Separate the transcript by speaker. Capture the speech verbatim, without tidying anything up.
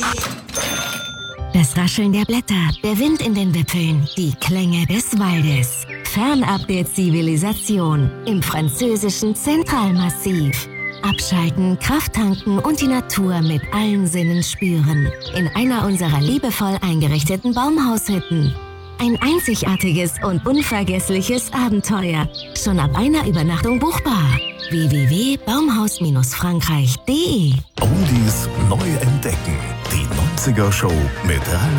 Speaker 1: Das Rascheln der Blätter, der Wind in den Wipfeln, die Klänge des Waldes. Fernab der Zivilisation im französischen Zentralmassiv. Abschalten, Kraft tanken und die Natur mit allen Sinnen spüren. In einer unserer liebevoll eingerichteten Baumhaushütten. Ein einzigartiges und unvergessliches Abenteuer. Schon ab einer Übernachtung buchbar. w w w punkt baumhaus frankreich punkt de
Speaker 2: Oldies neu entdecken. Die neunziger Show mit Ralf